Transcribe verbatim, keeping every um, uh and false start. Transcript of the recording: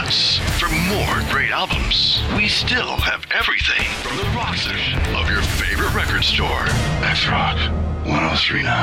Records. For more great albums, we still have everything from the rock section of your favorite record store. X Rock one oh three point nine.